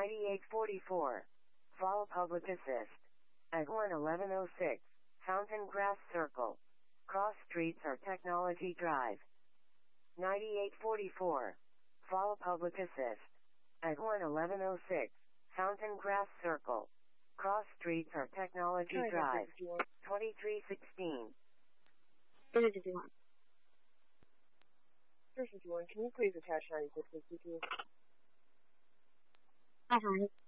9844. Follow public assist. At 1106, Fountain Grass Circle. Cross streets or Technology Drive. 9844. Follow public assist. At 1106, Fountain Grass Circle. Cross streets or Technology Drive. 2316. 351. 351, can you please attach 96 to CQ? 250.